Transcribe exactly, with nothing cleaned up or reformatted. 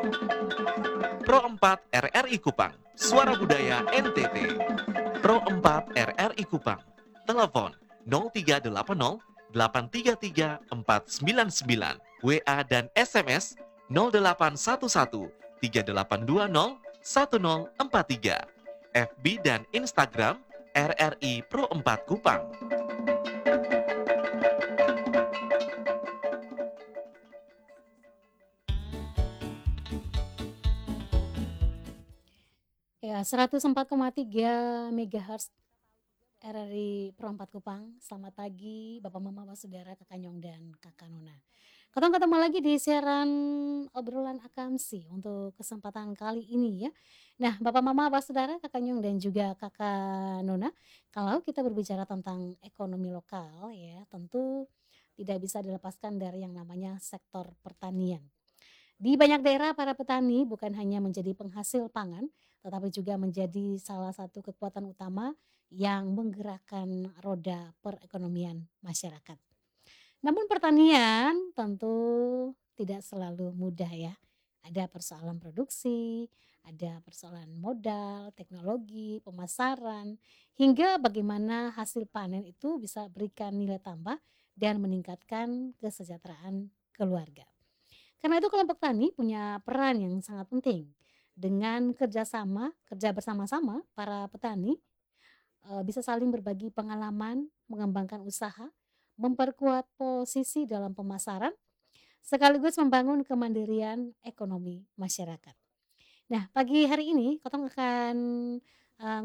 Pro empat R R I Kupang, Suara Budaya N T T. Pro empat R R I Kupang, telepon nol tiga delapan nol delapan tiga tiga empat sembilan sembilan, W A dan S M S nol delapan satu satu tiga delapan dua nol satu nol empat tiga, F B dan Instagram R R I Pro empat Kupang. Ya, seratus empat koma tiga megahertz R R I Pro empat Kupang. Selamat pagi Bapak, Mama, Pak, Saudara, Kakak Nyong, dan Kakak Nona. Ketemu ketemu lagi di siaran obrolan akamsi untuk kesempatan kali ini ya. Nah, Bapak, Mama, Pak, Saudara, Kakak Nyong, dan juga Kakak Nona, kalau kita berbicara tentang ekonomi lokal ya, tentu tidak bisa dilepaskan dari yang namanya sektor pertanian. Di banyak daerah para petani bukan hanya menjadi penghasil pangan, tetapi juga menjadi salah satu kekuatan utama yang menggerakkan roda perekonomian masyarakat. Namun pertanian tentu tidak selalu mudah ya. Ada persoalan produksi, ada persoalan modal, teknologi, pemasaran, hingga bagaimana hasil panen itu bisa berikan nilai tambah dan meningkatkan kesejahteraan keluarga. Karena itu kelompok tani punya peran yang sangat penting. Dengan kerjasama, kerja bersama-sama, para petani eh, bisa saling berbagi pengalaman, mengembangkan usaha, memperkuat posisi dalam pemasaran, sekaligus membangun kemandirian ekonomi masyarakat. Nah, pagi hari ini Kotong akan eh,